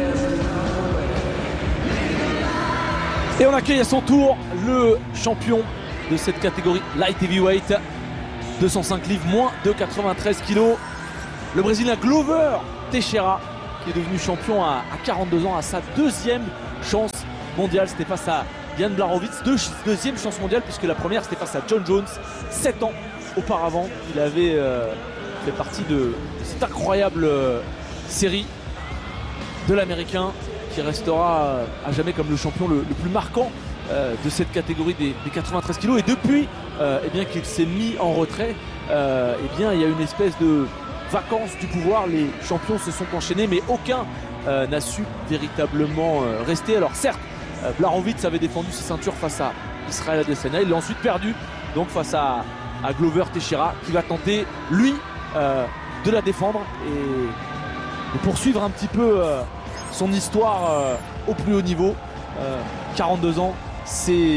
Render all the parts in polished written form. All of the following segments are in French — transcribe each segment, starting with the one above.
Et on accueille à son tour le champion de cette catégorie light heavyweight, 205 livres, moins de 93 kilos, le Brésilien Glover Teixeira, qui est devenu champion à 42 ans, à sa deuxième chance mondiale. C'était face à Jan Blachowicz, deuxième chance mondiale, puisque la première c'était face à John Jones, 7 ans auparavant. Il avait fait partie de cette incroyable série de l'Américain, qui restera à jamais comme le champion le plus marquant de cette catégorie des 93 kilos. Et depuis eh bien qu'il s'est mis en retrait, eh bien, il y a une espèce de vacance du pouvoir. Les champions se sont enchaînés, mais aucun n'a su véritablement rester. Alors certes, Blachowicz avait défendu ses ceintures face à Israel Adesanya. Il l'a ensuite perdu donc face à Glover Teixeira, qui va tenter lui de la défendre et de poursuivre un petit peu son histoire au plus haut niveau. 42 ans, c'est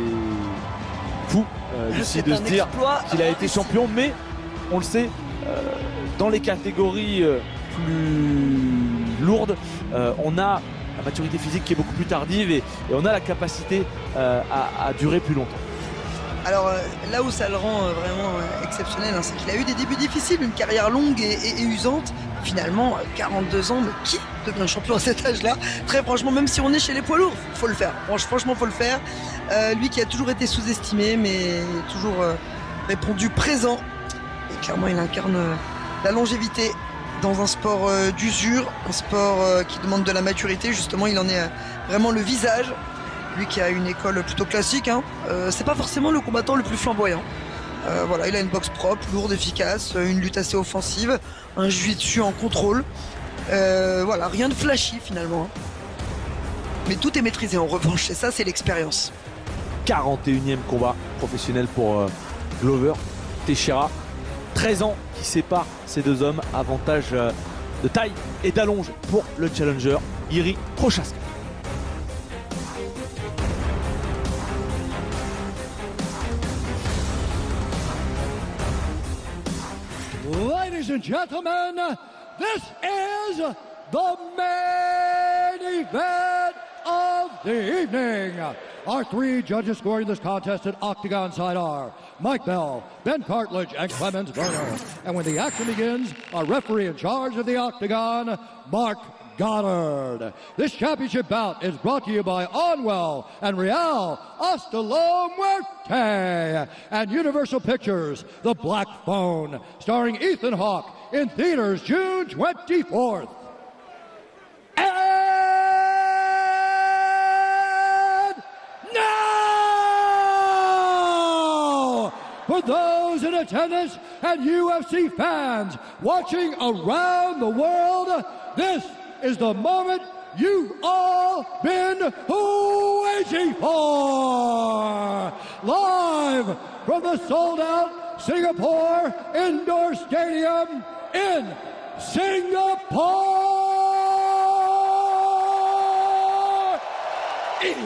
fou Lucie, de se dire qu'il a été champion, mais on le sait, dans les catégories plus lourdes, on a la maturité physique qui est beaucoup plus tardive et on a la capacité à durer plus longtemps. Alors là où ça le rend vraiment exceptionnel, c'est qu'il a eu des débuts difficiles, une carrière longue et usante. Finalement, 42 ans, mais qui devient champion à cet âge-là? Très franchement, même si on est chez les poids lourds, faut le faire. Franchement, faut le faire. Lui qui a toujours été sous-estimé, mais toujours répondu présent. Et clairement, il incarne la longévité dans un sport d'usure, un sport qui demande de la maturité. Justement, il en est vraiment le visage. Lui qui a une école plutôt classique, c'est pas forcément le combattant le plus flamboyant. Voilà, il a une boxe propre, lourde, efficace, une lutte assez offensive, un jiu-jitsu en contrôle. Voilà, rien de flashy finalement. Mais tout est maîtrisé en revanche, et ça c'est l'expérience. 41e combat professionnel pour Glover Teixeira. 13 ans qui séparent ces deux hommes. Avantage de taille et d'allonge pour le challenger Jiří Procházka. Ladies and gentlemen, this is the main event of the evening. Our three judges scoring this contest at Octagon side are Mike Bell, Ben Cartledge, and Clemens Werner. And when the action begins, our referee in charge of the Octagon, Mark Goddard. This championship bout is brought to you by Onwell and Real Hasta la Muerte and Universal Pictures, The Black Phone, starring Ethan Hawke, in theaters June 24th. And now, for those in attendance and UFC fans watching around the world, this is the moment you've all been waiting for. Live from the sold-out Singapore Indoor Stadium in Singapore. It's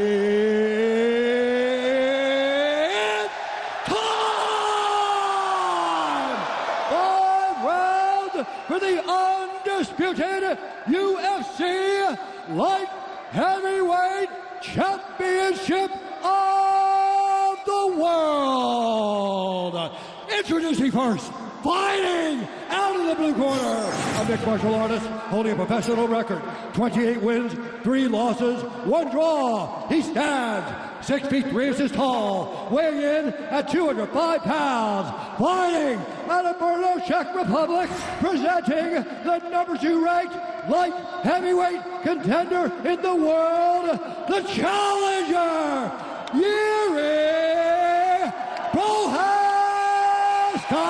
time! 5 rounds for the undisputed UFC Light Heavyweight Championship of the world. Introducing first, fighting out of the blue corner, a mixed martial artist holding a professional record, 28 wins, 3 losses, 1 draw. He stands 6 feet 3 inches tall, weighing in at 205 pounds, fighting out of Brno, Czech Republic, presenting the number 2 ranked light heavyweight contender in the world, the challenger, Jiří Procházka.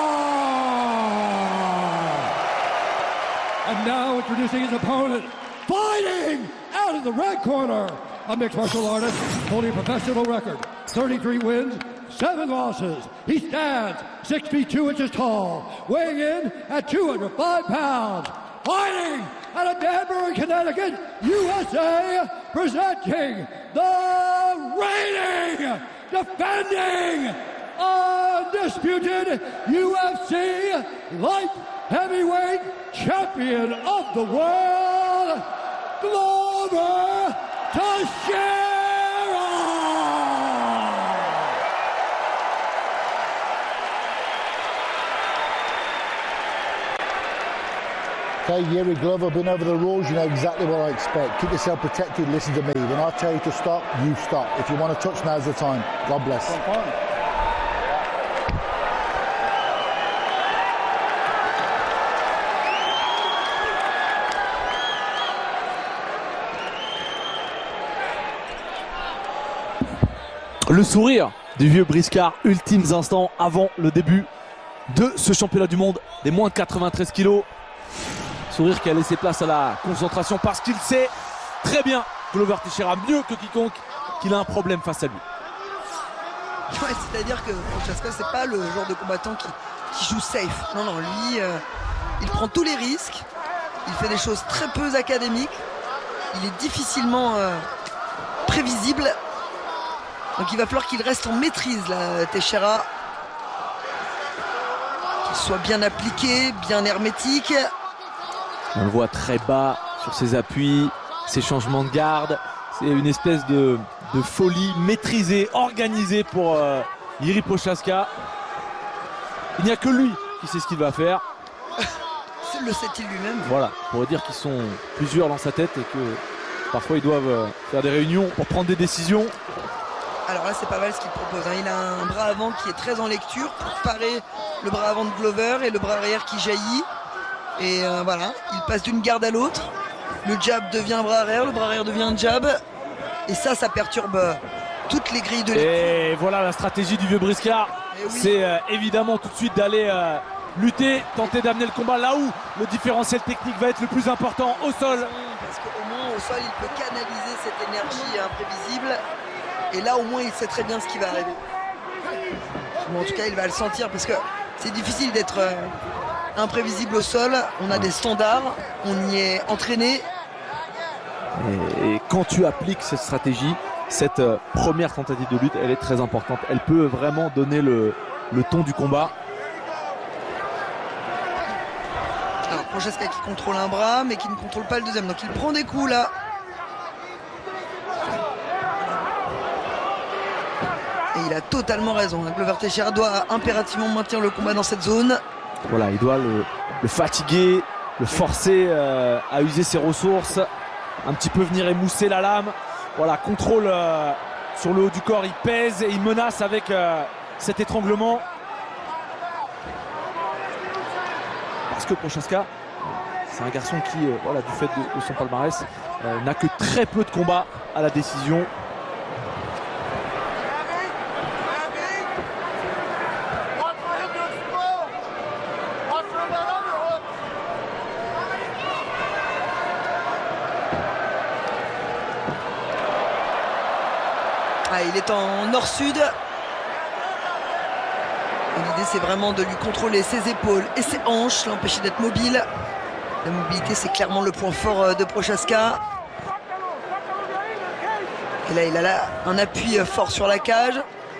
And now introducing his opponent, fighting out of the red corner, a mixed martial artist holding a professional record, 33 wins, 7 losses. He stands 6 feet 2 inches tall, weighing in at 205 pounds, fighting out of Danbury, Connecticut, USA, presenting the reigning, defending, undisputed UFC light heavyweight champion of the world, Glover Teixeira! Okay, Yuri Glover, been over the rules, you know exactly what I expect. Keep yourself protected, listen to me. When I tell you to stop, you stop. If you want to touch, now's the time. God bless. Le sourire du vieux briscard, ultimes instants avant le début de ce championnat du monde des moins de 93 kilos. Sourire qui a laissé place à la concentration parce qu'il sait très bien, Glover Teixeira, mieux que quiconque, qu'il a un problème face à lui. Ouais, c'est-à-dire que Prochaska, c'est pas le genre de combattant qui joue safe. Non, non, lui, il prend tous les risques. Il fait des choses très peu académiques. Il est difficilement prévisible. Donc il va falloir qu'il reste en maîtrise, là, Teixeira. Qu'il soit bien appliqué, bien hermétique. On le voit très bas sur ses appuis, ses changements de garde. C'est une espèce de folie maîtrisée, organisée pour Jiri Prochazka. Il n'y a que lui qui sait ce qu'il va faire. Le sait-il lui-même? Voilà, pour dire qu'ils sont plusieurs dans sa tête et que parfois ils doivent faire des réunions pour prendre des décisions. Alors là, c'est pas mal ce qu'il propose, hein. Il a un bras avant qui est très en lecture pour parer le bras avant de Glover et le bras arrière qui jaillit. Et voilà, il passe d'une garde à l'autre. Le jab devient un bras arrière, le bras arrière devient un jab. Et ça perturbe toutes les grilles de l'équipe. Et voilà la stratégie du vieux briscard. Oui. C'est évidemment tout de suite d'aller lutter, tenter d'amener le combat là où le différentiel technique va être le plus important, au sol. Parce qu'au moins au sol, il peut canaliser cette énergie imprévisible. Et là, au moins, il sait très bien ce qui va arriver. Bon, en tout cas, il va le sentir parce que c'est difficile d'être imprévisible au sol. On a des standards, on y est entraîné. Et quand tu appliques cette stratégie, cette première tentative de lutte, elle est très importante. Elle peut vraiment donner le ton du combat. Alors, Prochazka qui contrôle un bras, mais qui ne contrôle pas le deuxième. Donc, il prend des coups là. Et il a totalement raison. Glover Teixeira doit impérativement maintenir le combat dans cette zone. Voilà, il doit le fatiguer, le forcer à user ses ressources, un petit peu venir émousser la lame. Voilà, contrôle sur le haut du corps, il pèse et il menace avec cet étranglement. Parce que Prochazka, c'est un garçon qui, voilà, du fait de son palmarès, n'a que très peu de combats à la décision. Il est en nord-sud. L'idée, c'est vraiment de lui contrôler ses épaules et ses hanches, l'empêcher d'être mobile. La mobilité, c'est clairement le point fort de Prochazka. Et là, il a là un appui fort sur la cage.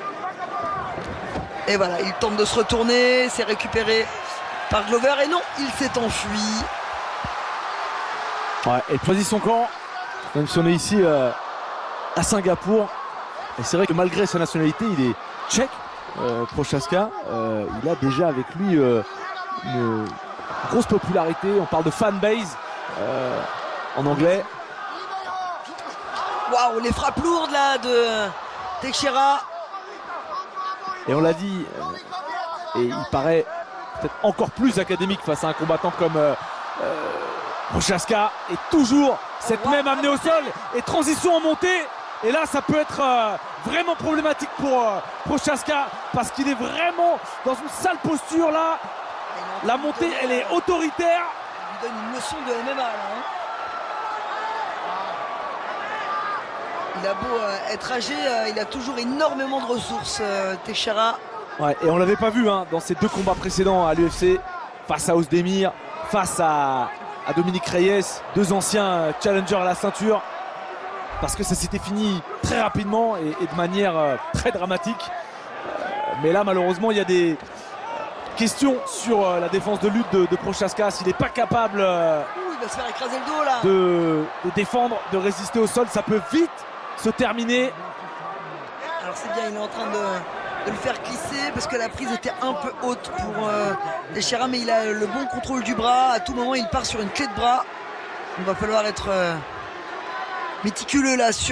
Et voilà, il tente de se retourner. C'est récupéré par Glover. Et non, il s'est enfui. Ouais, il choisit son camp. Même si on est ici à Singapour. Et c'est vrai que malgré sa nationalité, il est tchèque, Prochazka. Il a déjà avec lui une grosse popularité. On parle de fanbase en anglais. Waouh, les frappes lourdes là de Teixeira. Et on l'a dit, et il paraît peut-être encore plus académique face à un combattant comme Prochazka. Et toujours cette même amenée au sol et transition en montée. Et là, ça peut être vraiment problématique pour Prochazka parce qu'il est vraiment dans une sale posture là. La montée, elle est autoritaire. Il lui donne une leçon de MMA là. Il a beau être âgé, il a toujours énormément de ressources, Teixeira. Ouais, et on l'avait pas vu dans ces deux combats précédents à l'UFC, face à Ozdemir, face à Dominique Reyes, deux anciens challengers à la ceinture. Parce que ça s'était fini très rapidement et de manière très dramatique. Mais là, malheureusement, il y a des questions sur la défense de lutte de Prochazka. S'il n'est pas capable il va se faire écraser le dos là. de défendre, de résister au sol. Ça peut vite se terminer. Alors c'est bien, il est en train de le faire glisser parce que la prise était un peu haute pour Teixeira, mais il a le bon contrôle du bras. À tout moment, il part sur une clé de bras. Il va falloir être méticuleux là sur